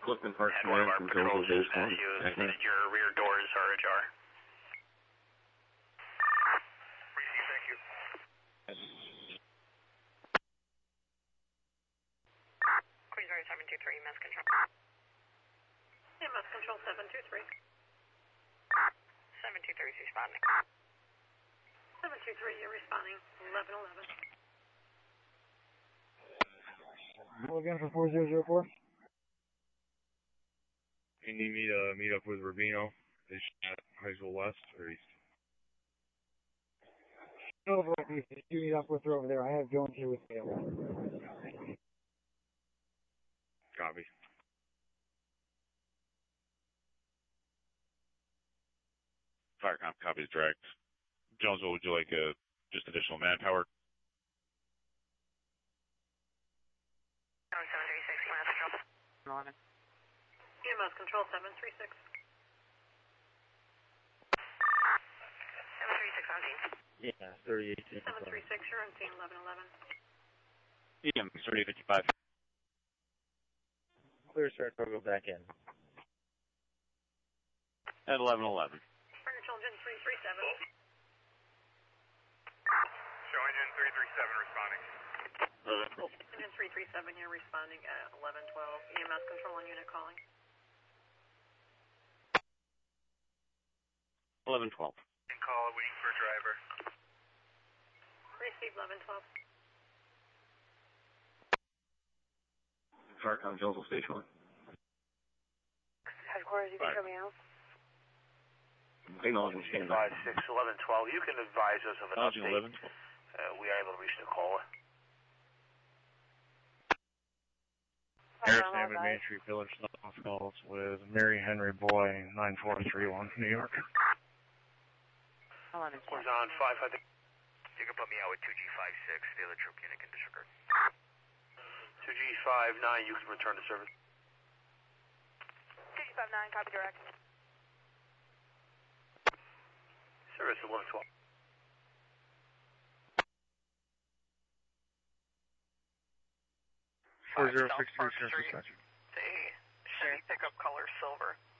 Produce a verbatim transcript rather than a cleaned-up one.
Clifton Park Had one of our Command patrols controls just pass you that your rear doors are ajar. Receive, thank you. Queensbury seven two three, E M S control. E M S control seven two three. seven two three is responding. seven two three, you're responding. eleven eleven. Go again for four zero zero four. You need me to meet up with Rubino? Is she at High School West or East? Over at East. You meet up with her over there. I have Jones here with me. Copy. Firecom copies direct. Jonesville, would you like uh, just additional manpower? seven three six, E M S control. eleven. E M S control seven three six. seven three six on scene. Yeah, thirty-eight. seven three six, you're on scene. eleven eleven. E M thirty fifty-five. Clear, sir. I'll go back in. At eleven eleven. Fire engine three three seven. Show engine three three seven responding. Engine three three seven, you're responding at eleven twelve. E M S control and unit calling. eleven twelve. And call waiting for driver. Receive eleven twelve. Firecom Jonesville Station one. Headquarters, you can show me out. Acknowledging stand five six eleven twelve. You can advise us of an Acknowledging update. eleven twelve. Uh, we are able to reach the caller. Harrison Avenue Main Street Village off calls with Mary Henry Boy, nine four three one, New York. eleven twelve. Who's on five five? You can put me out with two G five six. The other troop unit can disregard. two G five nine, you can return to service. two G five nine, copy direct. Service eleven twelve. four zero six three, Chester. The Chevy pickup color silver.